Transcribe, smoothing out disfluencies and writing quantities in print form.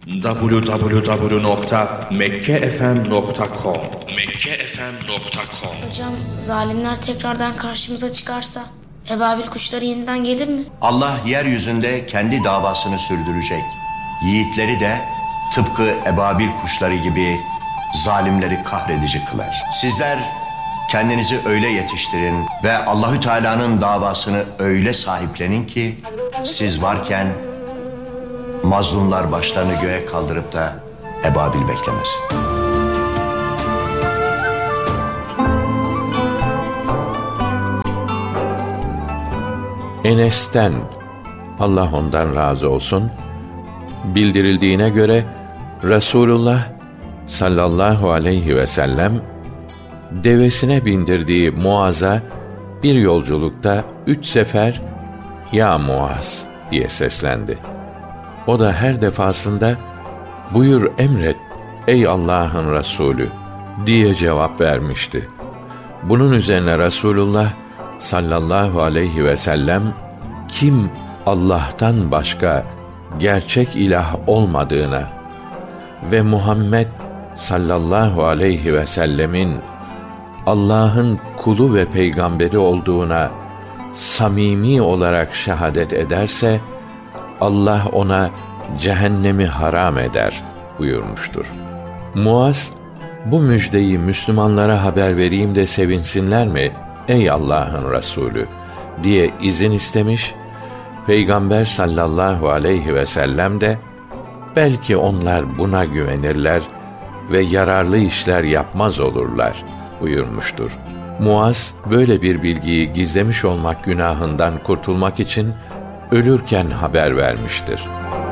www.mekkefm.com Hocam, zalimler tekrardan karşımıza çıkarsa ebabil kuşları yeniden gelir mi? Allah yeryüzünde kendi davasını sürdürecek. Yiğitleri de tıpkı ebabil kuşları gibi zalimleri kahredici kılar. Sizler kendinizi öyle yetiştirin ve Allahü Teala'nın davasını öyle sahiplenin ki siz varken mazlumlar başlarını göğe kaldırıp da ebabil beklemesin. Enes'ten, Allah ondan razı olsun, bildirildiğine göre Resulullah sallallahu aleyhi ve sellem devesine bindirdiği Muaz'a bir yolculukta 3 sefer "Ya Muaz" diye seslendi. O da her defasında "Buyur emret ey Allah'ın Resulü" diye cevap vermişti. Bunun üzerine Resulullah sallallahu aleyhi ve sellem, kim Allah'tan başka gerçek ilah olmadığına ve Muhammed sallallahu aleyhi ve sellemin Allah'ın kulu ve peygamberi olduğuna samimi olarak şehadet ederse, Allah ona cehennemi haram eder buyurmuştur. Muaz, bu müjdeyi Müslümanlara haber vereyim de sevinsinler mi ey Allah'ın Resulü diye izin istemiş, Peygamber sallallahu aleyhi ve sellem de belki onlar buna güvenirler ve yararlı işler yapmaz olurlar buyurmuştur. Muaz böyle bir bilgiyi gizlemiş olmak günahından kurtulmak için ölürken haber vermiştir.